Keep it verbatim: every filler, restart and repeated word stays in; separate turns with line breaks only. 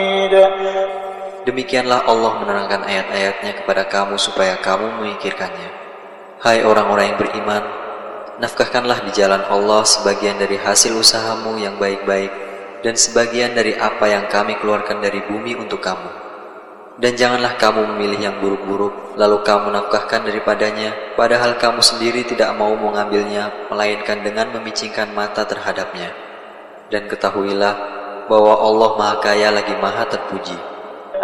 Demikianlah Allah menerangkan ayat-ayatnya kepada kamu supaya kamu memikirkannya. Hai orang-orang yang beriman, nafkahkanlah di jalan Allah sebagian dari hasil usahamu yang baik-baik dan sebagian dari apa yang kami keluarkan dari bumi untuk kamu. Dan janganlah kamu memilih yang buruk-buruk, lalu kamu nafkahkan daripadanya, padahal kamu sendiri tidak mau mengambilnya, melainkan dengan memicingkan mata terhadapnya. Dan ketahuilah bahwa Allah Maha Kaya lagi Maha Terpuji.